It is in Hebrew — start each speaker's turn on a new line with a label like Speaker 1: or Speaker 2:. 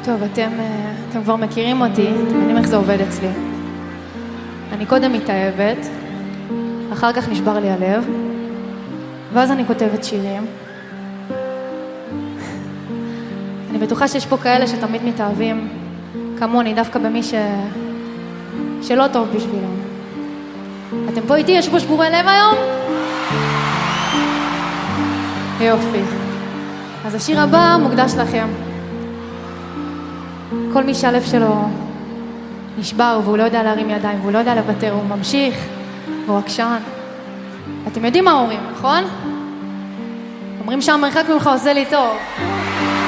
Speaker 1: טוב, אתם כבר מכירים אותי, אתם יודעים איך זה עובד אצלי. אני קודם מתאהבת, אחר כך נשבר לי הלב, ואז אני כותבת שירים. אני בטוחה שיש פה כאלה שתמיד מתאהבים כמוני, דווקא במי שלא טוב בשבילם. אתם פה איתי? יש פה שבורי לב היום? יופי. אז השיר הבא מוקדש לכם. כל מי שהלב שלו נשבר והוא לא יודע להרים ידיים והוא לא יודע לוותר, הוא ממשיך והוא עקשן. אתם יודעים מה אומרים, נכון? אומרים שהמרחק ממך עושה לי טוב.